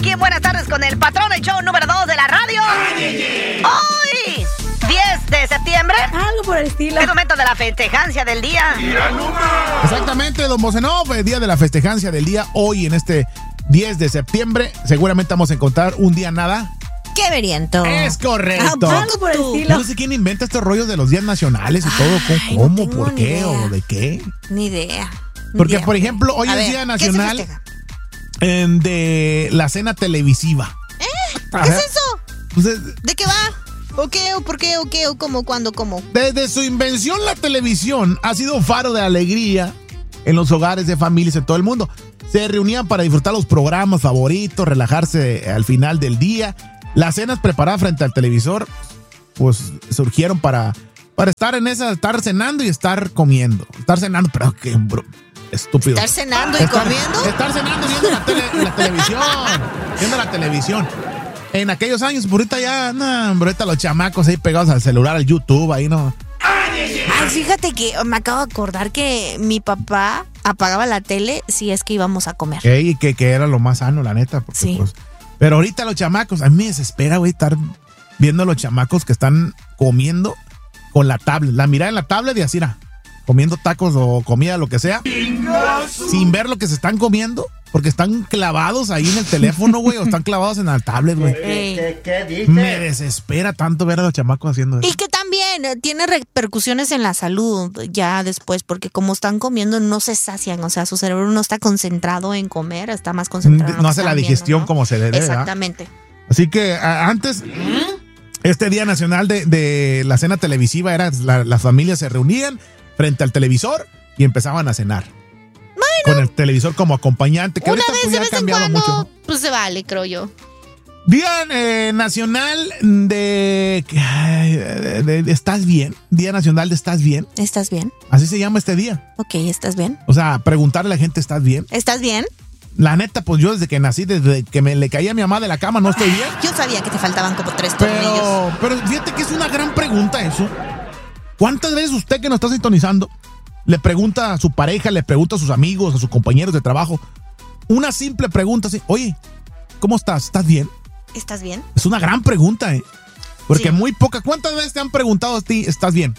aquí en Buenas Tardes con el patrón, el show número 2 de la radio. Hoy, 10 de septiembre. Algo por el estilo. Es momento de la festejancia del día. Exactamente, don Bocenov, el día de la festejancia del día. Hoy, en este 10 de septiembre, seguramente vamos a encontrar un día nada. ¡Qué veriento! Es correcto. Algo por el estilo. Yo no sé quién inventa estos rollos de los días nacionales y todo. Ay, ¿Cómo? no ¿Por tengo qué? ni idea. ¿O de qué? Ni idea. Porque, por ejemplo, hoy A es ver, Día ¿qué Nacional se festeja? de la cena televisiva. ¿Qué es eso? Pues, ¿De qué va? ¿O qué? ¿O por qué? ¿O qué? ¿O cómo? ¿Cuándo? ¿Cómo? desde su invención, la televisión ha sido un faro de alegría en los hogares de familias en todo el mundo. Se reunían para disfrutar los programas favoritos, relajarse al final del día. Las cenas preparadas frente al televisor, pues surgieron para estar en esa, estar cenando y estar comiendo. Estar cenando, pero qué estúpido. ¿Estar cenando y comiendo? Estar cenando viendo la televisión. Viendo la televisión. En aquellos años, por ahorita ya, no, ahorita los chamacos ahí pegados al celular, al YouTube, ahí no. Ay, fíjate que me acabo de acordar que mi papá apagaba la tele si es que íbamos a comer. Y que era lo más sano, la neta. Porque, Sí. pues, pero ahorita los chamacos, a mí me desespera, güey, estar viendo a los chamacos que están comiendo con la tablet. La mirada en la tablet y así, comiendo tacos o comida, lo que sea, sin ver lo que se están comiendo, porque están clavados ahí en el teléfono, güey, o están clavados en la tablet, güey. ¿Qué dices? Me desespera tanto ver a los chamacos haciendo eso. Y que también tiene repercusiones en la salud ya después, porque como están comiendo no se sacian, o sea, su cerebro no está concentrado en comer, está más concentrado en lo No que hace la están digestión viendo, ¿no? como se debe, ¿verdad? Exactamente. Así que antes, este Día Nacional de la cena televisiva era las familias se reunían frente al televisor y empezaban a cenar. Con el televisor como acompañante, que Una ahorita vez pues, de ya ha vez en cambiado cuando, mucho, ¿no? pues se vale, creo yo. Día Nacional de ¿Estás bien? Día Nacional de ¿Estás bien? ¿Estás bien? Así se llama este día. Ok, ¿estás bien? O sea, preguntarle a la gente, ¿estás bien? ¿Estás bien? La neta, pues yo desde que nací, desde que me le caía a mi mamá de la cama, no estoy bien. Yo sabía que te faltaban como 3 tornillos. Pero fíjate que es una gran pregunta eso. ¿Cuántas veces usted que nos está sintonizando le pregunta a su pareja, le pregunta a sus amigos, a sus compañeros de trabajo, una simple pregunta así, oye, ¿cómo estás? ¿Estás bien? ¿Estás bien? Es una gran pregunta, porque Sí. muy poca. ¿Cuántas veces te han preguntado a ti, ¿estás bien?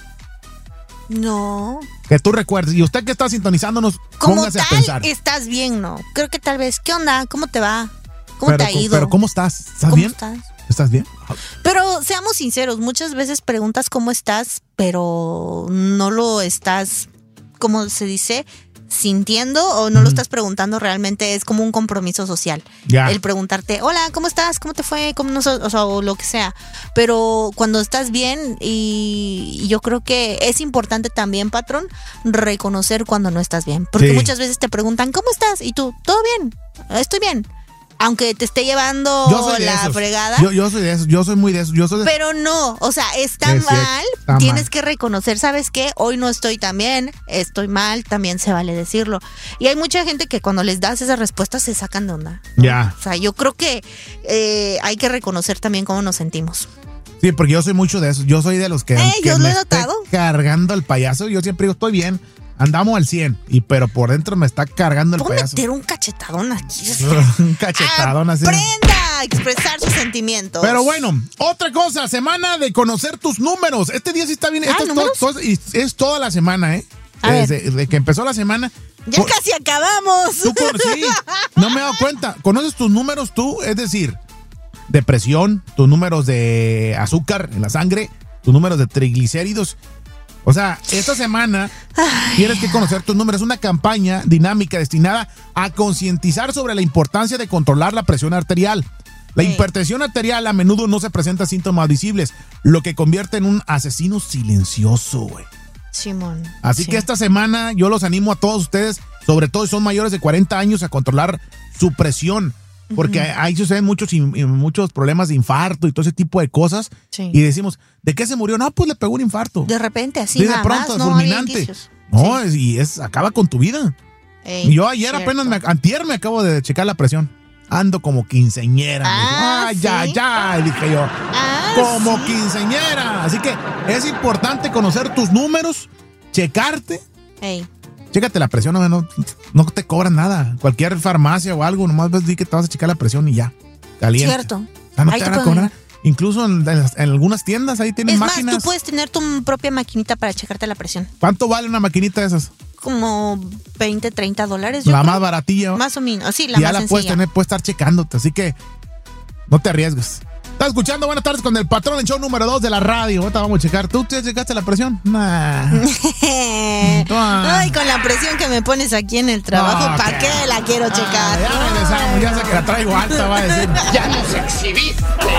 No. Que tú recuerdes. Y usted que está sintonizándonos, Como póngase a tal, pensar. estás bien, ¿no? Creo que tal vez, ¿qué onda? ¿Cómo te va? ¿Cómo te ha ido? Pero ¿cómo estás? ¿Estás ¿Cómo bien? estás? ¿Estás bien? Pero seamos sinceros, muchas veces preguntas cómo estás, pero no lo estás, ¿cómo se dice? Sintiendo o no lo estás preguntando realmente, es como un compromiso social. Ya. El preguntarte, hola, ¿cómo estás? ¿Cómo te fue? ¿Cómo no so-? O sea, o lo que sea. Pero cuando estás bien, y yo creo que es importante también, patrón, reconocer cuando no estás bien. Porque Sí. muchas veces te preguntan, ¿cómo estás? Y tú, todo bien, estoy bien. Aunque te esté llevando Yo soy de la esos. fregada. Yo soy de eso. Yo soy muy de eso. Yo soy de Pero no, o sea, está Es cierto, mal, está tienes mal. que reconocer, ¿sabes qué? Hoy no estoy tan bien, estoy mal, también se vale decirlo. Y hay mucha gente que cuando les das esas respuestas se sacan de onda, ¿no? Ya. O sea, yo creo que hay que reconocer también cómo nos sentimos. Sí, porque yo soy mucho de eso. Yo soy de los que, aunque yo lo me he esté notado. cargando el payaso, yo siempre digo, estoy bien, andamos al 100, pero por dentro me está cargando el Puedo payaso. meter un cachetadón aquí. Un cachetadón así. Aprenda a expresar sus sentimientos. Pero bueno, otra cosa, semana de conocer tus números. Este día sí está bien. Esto ¿números? es toda la semana, A ver. Desde que empezó la semana. Ya casi acabamos. Sí, no me he dado cuenta. ¿Conoces tus números tú? Es decir, de presión, tus números de azúcar en la sangre, tus números de triglicéridos. O sea, esta semana tienes que conocer tus números. Es una campaña dinámica destinada a concientizar sobre la importancia de controlar la presión arterial. La hipertensión arterial a menudo no se presenta síntomas visibles, lo que convierte en un asesino silencioso, güey. Simón. Así sí. que esta semana yo los animo a todos ustedes, sobre todo si son mayores de 40 años, a controlar su presión. Porque ahí suceden muchos problemas de infarto y todo ese tipo de cosas. Sí. Y decimos, ¿de qué se murió? No, pues le pegó un infarto. De repente, así Sí, de nada pronto, más, no había fulminante. indicios. No, Sí. acaba con tu vida. Ey, Y yo ayer cierto. antier me acabo de checar la presión. Ando como quinceñera. ¿sí? Ya, dije yo. Como quinceñera. Así que es importante conocer tus números, checarte. Ey. Chécate la presión, no te cobran nada. Cualquier farmacia o algo, nomás ves di que te vas a checar la presión y ya. caliente. Cierto. No Ahí te te van a pueden cobrar. Incluso en algunas tiendas ahí tienen Es máquinas. más, tú puedes tener tu propia maquinita para checarte la presión. ¿Cuánto vale una maquinita de esas? Como $20, $30. La más baratilla. Más o menos. Sí, la y ya más la sencilla. puedes tener, puedes estar checándote. Así que no te arriesgues. Estás escuchando Buenas Tardes con el Patrón, el show número 2 de la radio. Ahorita vamos a checar. ¿Tú te checaste la presión? Nah. Ay, con la presión que me pones aquí en el trabajo, No, ¿para qué la quiero checar? Ya regresamos. Ya sé que la traigo alta, va a decir. Ya nos exhibiste.